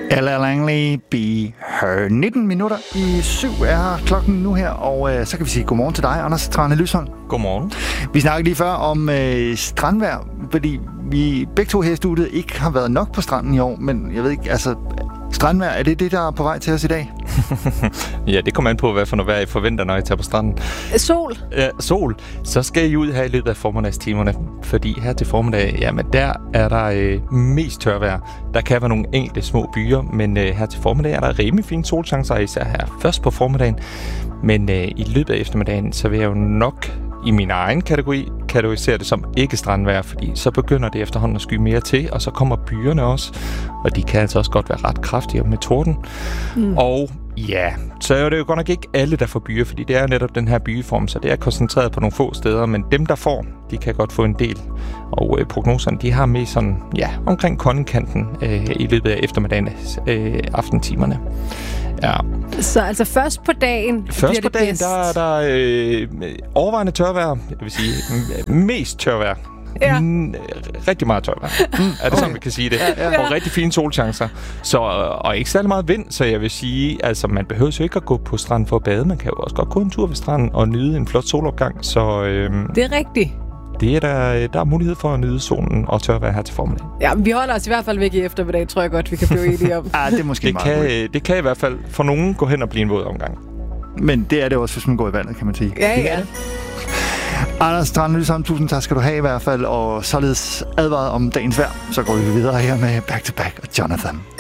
Ella Langley, Be Her. 19 minutter i 7 er klokken nu her, og så kan vi sige godmorgen til dig, Anders Trane Lysholm. Godmorgen. Vi snakkede lige før om strandvejr, fordi vi begge to her i studiet ikke har været nok på stranden i år, men jeg ved ikke, altså strandvejr, er det det, der er på vej til os i dag? Ja, det kommer an på, hvad for noget vejr I forventer, når I tager på stranden. Sol. Ja, sol. Så skal I ud her i løbet af formiddagstimerne, fordi her til formiddag, jamen der er der mest tørvejr. Der kan være nogle enkelte små byer, men her til formiddag er der rimelig fine solchancer, især her først på formiddagen. Men i løbet af eftermiddagen, så vil jeg jo nok i min egen kategori kategorisere det som ikke strandvejr, fordi så begynder det efterhånden at sky mere til, og så kommer byerne også, og de kan altså også godt være ret kraftige med torden. Og ja, så er det jo godt nok ikke alle, der får byer, fordi det er netop den her byeform, så det er koncentreret på nogle få steder, men dem, der får, de kan godt få en del. Og prognoserne, de har med sådan, ja, omkring Koldingkanten i løbet af eftermiddagen, aftentimerne. Ja. Så altså først på dagen først på dagen, der er der overvejende tørvejr, jeg vil sige mest tørvejr. Ja. Rigtig meget tørvejr. Er det sådan, vi kan sige det? Ja. Og rigtig fine solchancer. Så, og ikke særlig meget vind, så jeg vil sige, altså man behøver jo ikke at gå på stranden for at bade. Man kan jo også godt gå en tur ved stranden og nyde en flot solopgang. Så det er rigtigt. Det er der er mulighed for at nyde solen og tørvejr her til formiddag. Ja, vi holder os i hvert fald væk i eftermiddag, tror jeg godt, vi kan blive enige om. Det er måske det kan i hvert fald for nogen gå hen og blive en våd omgang. Men det er det også, hvis man går i vandet, kan man sige. Ja. Anders Trane Lysholm, tusind tak skal du have i hvert fald, og således advaret om dagens vejr, så går vi videre her med Back to Back og Jonathan.